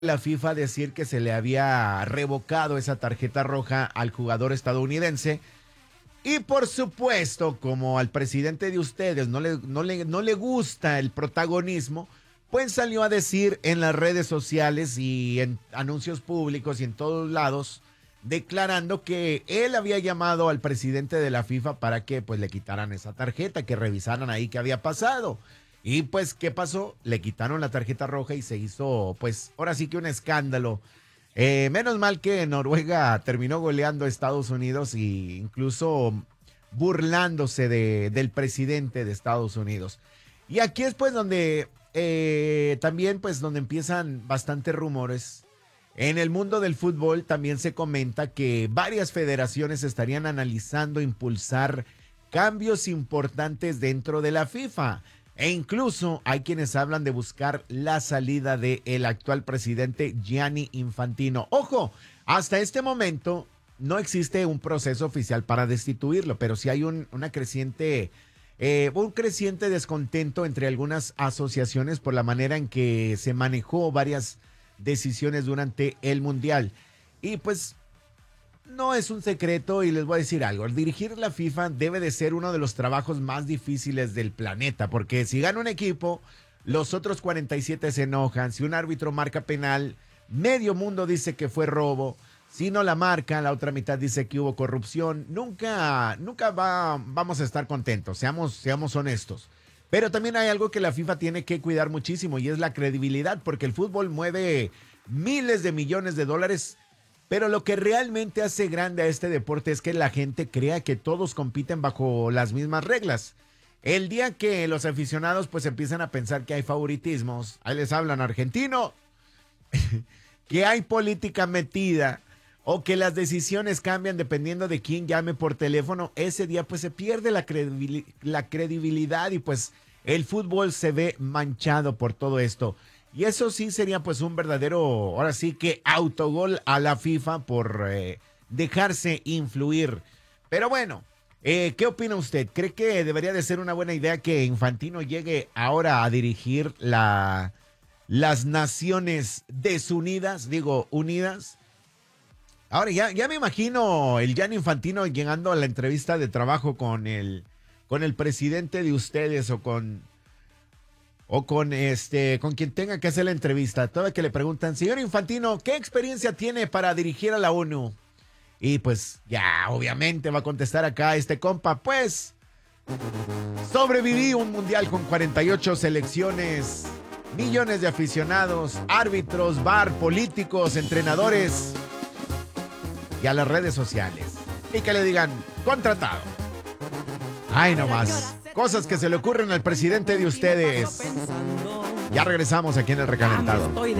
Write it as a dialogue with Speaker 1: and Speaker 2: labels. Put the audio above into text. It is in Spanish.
Speaker 1: la FIFA decir que se le había revocado esa tarjeta roja al jugador estadounidense. Y por supuesto, como al presidente de ustedes no le gusta el protagonismo, pues salió a decir en las redes sociales y en anuncios públicos y en todos lados, declarando que él había llamado al presidente de la FIFA para que pues le quitaran esa tarjeta, que revisaran ahí qué había pasado. Y pues, ¿qué pasó? Le quitaron la tarjeta roja y se hizo, pues, ahora sí que un escándalo. Menos mal que Noruega terminó goleando a Estados Unidos e incluso burlándose del presidente de Estados Unidos. Y aquí es pues donde también pues donde empiezan bastantes rumores. En el mundo del fútbol también se comenta que varias federaciones estarían analizando impulsar cambios importantes dentro de la FIFA. E incluso hay quienes hablan de buscar la salida del actual presidente Gianni Infantino. Ojo, hasta este momento no existe un proceso oficial para destituirlo, pero sí hay un creciente descontento entre algunas asociaciones por la manera en que se manejó varias decisiones durante el Mundial. Y pues no es un secreto y les voy a decir algo. El dirigir la FIFA debe de ser uno de los trabajos más difíciles del planeta, porque si gana un equipo, los otros 47 se enojan. Si un árbitro marca penal, medio mundo dice que fue robo. Si no la marca, la otra mitad dice que hubo corrupción. Nunca vamos a estar contentos, seamos honestos. Pero también hay algo que la FIFA tiene que cuidar muchísimo y es la credibilidad, porque el fútbol mueve miles de millones de dólares. Pero lo que realmente hace grande a este deporte es que la gente crea que todos compiten bajo las mismas reglas. El día que los aficionados pues empiezan a pensar que hay favoritismos, ahí les hablan argentino, que hay política metida o que las decisiones cambian dependiendo de quién llame por teléfono, ese día pues se pierde la credibilidad y pues el fútbol se ve manchado por todo esto. Y eso sí sería pues un verdadero, ahora sí que autogol a la FIFA por dejarse influir. Pero bueno, ¿qué opina usted? ¿Cree que debería de ser una buena idea que Infantino llegue ahora a dirigir las Naciones Desunidas, digo, unidas? Ahora ya me imagino el Gianni Infantino llegando a la entrevista de trabajo con el presidente de ustedes o con quien tenga que hacer la entrevista. Todavía que le preguntan, señor Infantino, ¿qué experiencia tiene para dirigir a la ONU? Y pues ya, obviamente va a contestar acá este compa, pues sobreviví un mundial con 48 selecciones, millones de aficionados, árbitros, VAR, políticos, entrenadores y a las redes sociales. Y que le digan, contratado. Ay, no más. Cosas que se le ocurren al presidente de ustedes. Ya regresamos aquí en el recalentado.